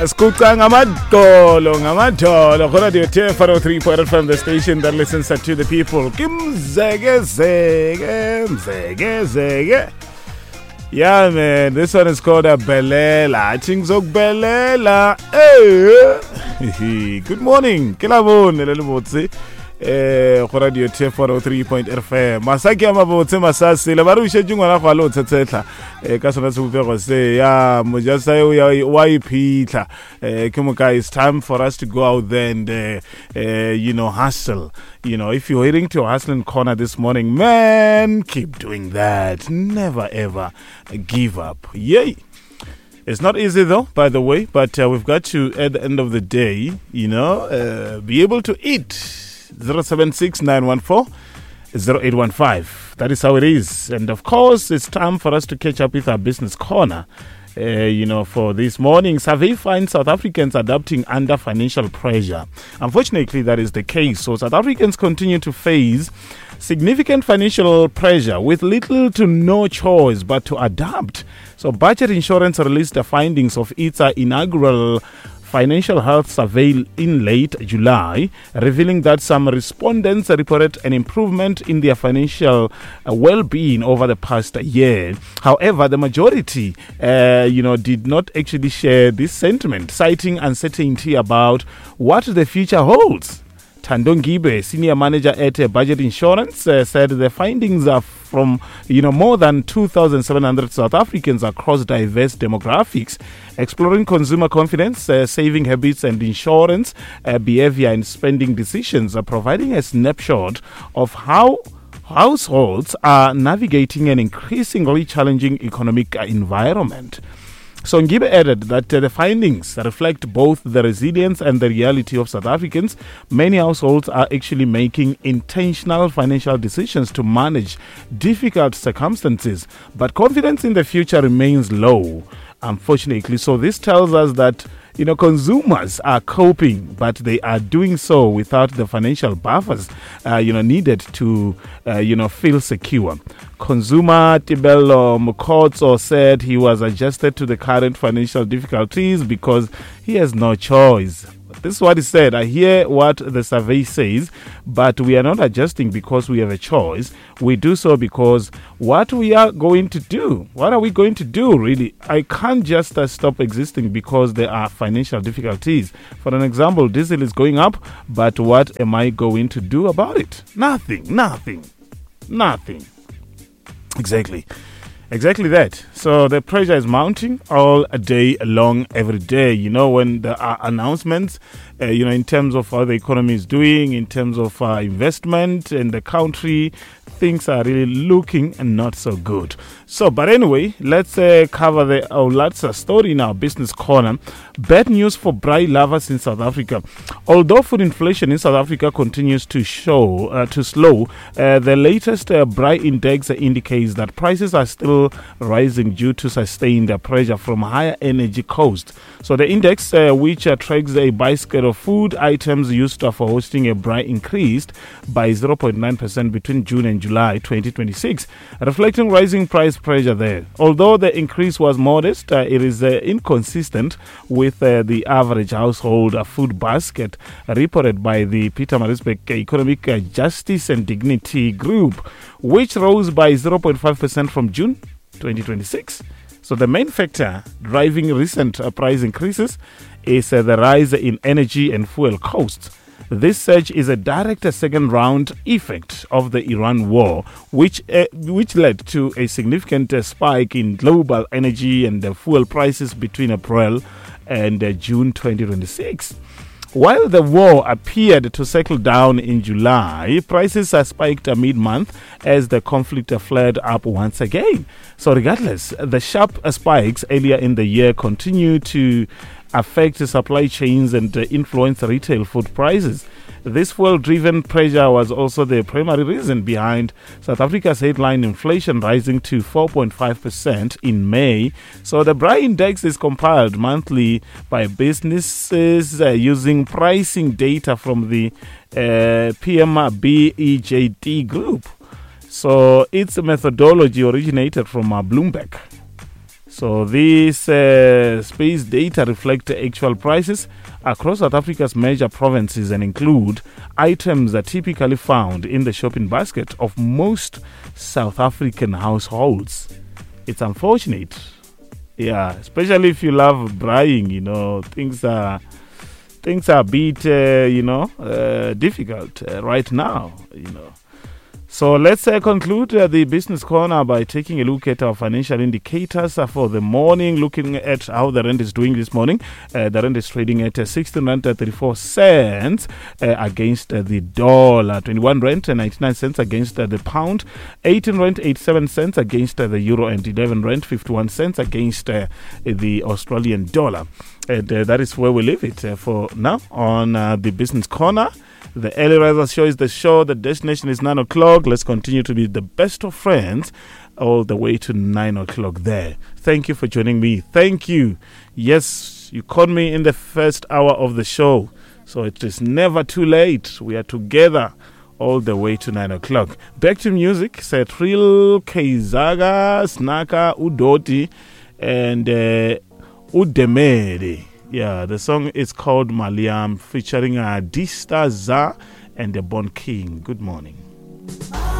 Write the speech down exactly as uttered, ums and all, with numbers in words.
Skuka ngamadolo ngamadolo khona the T F one oh three point five from the station that listens to the people. Kimzege zege mzege zege. Yeah man, this one is called a Belela. Chingzok Belela. Hey. Good morning. Kelabone lelo botse. Eh go radio T F one oh three point five F M masaki ama botse masasi le bari ushe jungwana go lo tsetsetla eh ka sona se bopego se ya mojasa yo ya wa ipitla eh ke mo guys, time for us to go out there and uh, uh, you know hustle. You know, if you're heading to Hustling Corner this morning, man, keep doing that. Never ever give up. Yay. It's not easy though, by the way, but uh, we've got to, at the end of the day, you know, uh, be able to eat. zero seven six nine one four zero eight one five. That is how it is. And of course, it's time for us to catch up with our business corner. Uh, you know, for this morning, survey finds South Africans adapting under financial pressure. Unfortunately, that is the case. So South Africans continue to face significant financial pressure with little to no choice but to adapt. So Budget Insurance released the findings of its uh, inaugural Financial Health Survey in late July, revealing that some respondents reported an improvement in their financial uh, well-being over the past year. However, the majority, uh, you know, did not actually share this sentiment, citing uncertainty about what the future holds. Tandong Gibe, senior manager at uh, Budget Insurance, uh, said the findings are from, you know, more than two thousand seven hundred South Africans across diverse demographics, exploring consumer confidence, uh, saving habits and insurance uh, behavior and spending decisions, uh, providing a snapshot of how households are navigating an increasingly challenging economic uh, environment. So Ngibe added that uh, the findings reflect both the resilience and the reality of South Africans. Many households are actually making intentional financial decisions to manage difficult circumstances, but confidence in the future remains low, unfortunately. So this tells us that, you know, consumers are coping, but they are doing so without the financial buffers, uh, you know, needed to, uh, you know, feel secure. Consumer Tibelo Mukotso said he was adjusted to the current financial difficulties because he has no choice. This is what he said. I hear what the survey says, but we are not adjusting because we have a choice. We do so because what we are going to do, what are we going to do really? I can't just uh, stop existing because there are financial difficulties. For an example, diesel is going up, but what am I going to do about it? Nothing, nothing, nothing. Exactly. Exactly that. So the pressure is mounting all day long, every day. You know, when there are announcements, uh, you know, in terms of how the economy is doing, in terms of uh, investment in the country, things are really looking not so good. So, but anyway, let's uh, cover the Olatsa story in our business corner. Bad news for braai lovers in South Africa. Although food inflation in South Africa continues to show uh, to slow, uh, the latest uh, braai index indicates that prices are still rising due to sustained uh, pressure from higher energy costs. So the index, uh, which uh, tracks a basket of food items used uh, for hosting a braai, increased by zero point nine percent between June and July twenty twenty-six, reflecting rising price pressure there. Although the increase was modest, uh, it is uh, inconsistent with uh, the average household uh, food basket uh, reported by the Pietermaritzburg Economic uh, Justice and Dignity Group, which rose by zero point five percent from June twenty twenty-six. So the main factor driving recent uh, price increases is uh, the rise in energy and fuel costs. This surge is a direct second-round effect of the Iran war, which uh, which led to a significant uh, spike in global energy and uh, fuel prices between April and uh, June twenty twenty-six. While the war appeared to settle down in July, prices are spiked mid-month as the conflict flared up once again. So regardless, the sharp spikes earlier in the year continue to affect supply chains and uh, influence retail food prices. This fuel-driven pressure was also the primary reason behind South Africa's headline inflation rising to four point five percent in May. So the braai index is compiled monthly by businesses uh, using pricing data from the uh, P M B E J D group. So its methodology originated from uh, Bloomberg. So these uh, space data reflect the actual prices across South Africa's major provinces and include items that typically found in the shopping basket of most South African households. It's unfortunate. Yeah, especially if you love buying, you know, things are things are a bit, uh, you know, uh, difficult uh, right now, you know. So let's uh, conclude uh, the business corner by taking a look at our financial indicators uh, for the morning, looking at how the rand is doing this morning. Uh, the rand is trading at uh, sixteen rand thirty-four cents uh, against uh, the dollar, twenty-one rand ninety-nine cents against uh, the pound, eighteen rand eighty-seven cents against uh, the euro, and eleven rand fifty-one cents against uh, the Australian dollar. And uh, that is where we leave it uh, for now on uh, the business corner. The Early Risers Show is the show. The destination is nine o'clock. Let's continue to be the best of friends all the way to nine o'clock there. Thank you for joining me. Thank you. Yes, you caught me in the first hour of the show. So it is never too late. We are together all the way to nine o'clock. Back to music. Setril, Keizaga, Snaka, Udoti, and uh, Udemede. Yeah, the song is called Maliam, featuring uh, Dista Za and the Bon King. Good morning.